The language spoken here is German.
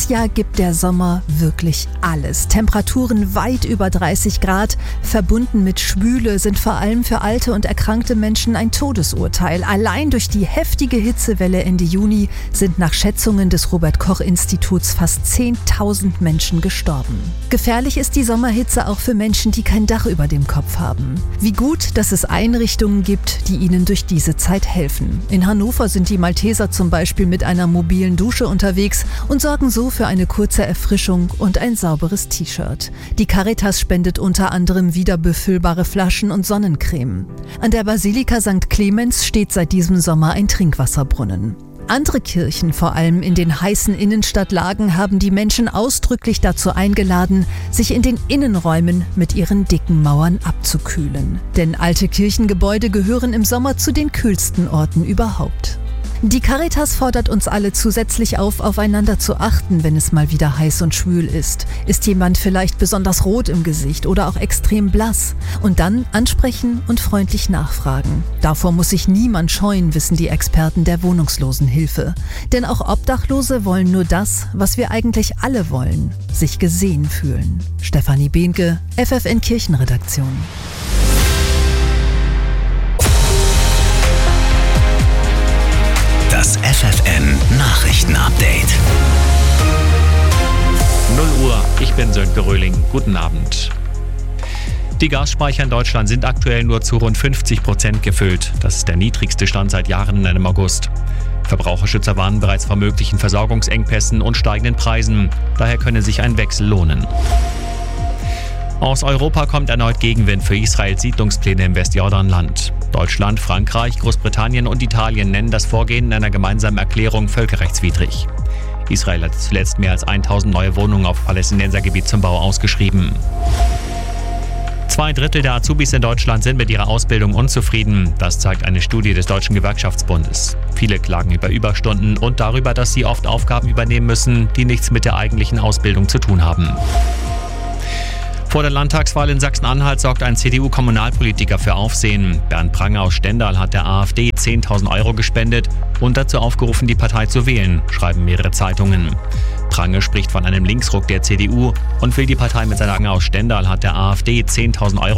Dieses Jahr gibt der Sommer wirklich alles. Temperaturen weit über 30 Grad, verbunden mit Schwüle, sind vor allem für alte und erkrankte Menschen ein Todesurteil. Allein durch die heftige Hitzewelle Ende Juni sind nach Schätzungen des Robert-Koch-Instituts fast 10.000 Menschen gestorben. Gefährlich ist die Sommerhitze auch für Menschen, die kein Dach über dem Kopf haben. Wie gut, dass es Einrichtungen gibt, die ihnen durch diese Zeit helfen. In Hannover sind die Malteser zum Beispiel mit einer mobilen Dusche unterwegs und sorgen so für eine kurze Erfrischung und ein sauberes T-Shirt. Die Caritas spendet unter anderem wiederbefüllbare Flaschen und Sonnencreme. An der Basilika St. Clemens steht seit diesem Sommer ein Trinkwasserbrunnen. Andere Kirchen, vor allem in den heißen Innenstadtlagen, haben die Menschen ausdrücklich dazu eingeladen, sich in den Innenräumen mit ihren dicken Mauern abzukühlen. Denn alte Kirchengebäude gehören im Sommer zu den kühlsten Orten überhaupt. Die Caritas fordert uns alle zusätzlich auf, aufeinander zu achten, wenn es mal wieder heiß und schwül ist. Ist jemand vielleicht besonders rot im Gesicht oder auch extrem blass? Und dann ansprechen und freundlich nachfragen. Davor muss sich niemand scheuen, wissen die Experten der Wohnungslosenhilfe. Denn auch Obdachlose wollen nur das, was wir eigentlich alle wollen: sich gesehen fühlen. Stefanie Behnke, FFN Kirchenredaktion. Das FFN Nachrichtenupdate. 0 Uhr, ich bin Sönke Röhling. Guten Abend. Die Gasspeicher in Deutschland sind aktuell nur zu rund 50% gefüllt. Das ist der niedrigste Stand seit Jahren in einem August. Verbraucherschützer warnen bereits vor möglichen Versorgungsengpässen und steigenden Preisen. Daher könne sich ein Wechsel lohnen. Aus Europa kommt erneut Gegenwind für Israels Siedlungspläne im Westjordanland. Deutschland, Frankreich, Großbritannien und Italien nennen das Vorgehen in einer gemeinsamen Erklärung völkerrechtswidrig. Israel hat zuletzt mehr als 1000 neue Wohnungen auf Palästinensergebiet zum Bau ausgeschrieben. 2/3 der Azubis in Deutschland sind mit ihrer Ausbildung unzufrieden. Das zeigt eine Studie des Deutschen Gewerkschaftsbundes. Viele klagen über Überstunden und darüber, dass sie oft Aufgaben übernehmen müssen, die nichts mit der eigentlichen Ausbildung zu tun haben. Vor der Landtagswahl in Sachsen-Anhalt sorgt ein CDU-Kommunalpolitiker für Aufsehen. Bernd Prange aus Stendal hat der AfD 10.000 € gespendet und dazu aufgerufen, die Partei zu wählen, schreiben mehrere Zeitungen. Prange spricht von einem Linksruck der CDU und will die Partei mit seiner Aus Stendal hat der AfD 10.000 €